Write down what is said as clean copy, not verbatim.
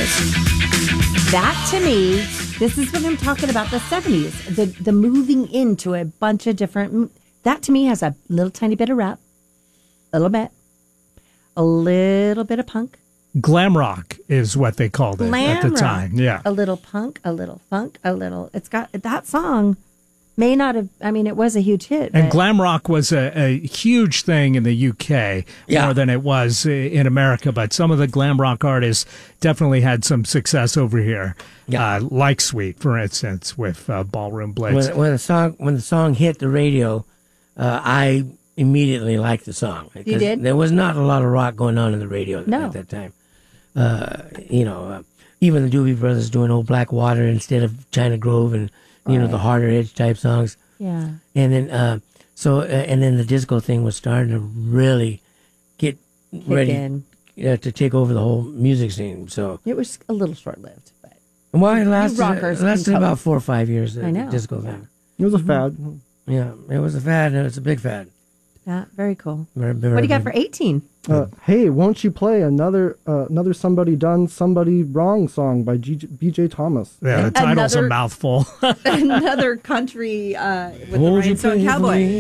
That to me, this is what I'm talking about, the 70s. The moving into a bunch of different... That to me has a little tiny bit of rap, a little bit of punk. Glam rock is what they called it at the time. Yeah. A little punk, a little funk, a little... It's got... That song may not have... I mean, it was a huge hit. And glam rock was a huge thing in the UK more than it was in America. But some of the glam rock artists definitely had some success over here. Yeah. Like Sweet, for instance, with Ballroom Blitz. When the song hit the radio, I immediately liked the song. You did? There was not a lot of rock going on in the radio at that time. Even the Doobie Brothers doing Old Black Water instead of China Grove and, the harder edge type songs. Yeah. And then, and then the disco thing was starting to really get ready to take over the whole music scene. So it was a little short-lived. But it lasted about 4 or 5 years, I know. the disco thing. It was a fad. Yeah, it was a fad. It was a big fad. Yeah, very cool. Very what do you got for 18? Hey, won't you play another Somebody Done, Somebody Wrong song by B.J. Thomas? Yeah, the title's a mouthful. Another country with the Rhinestone Cowboy.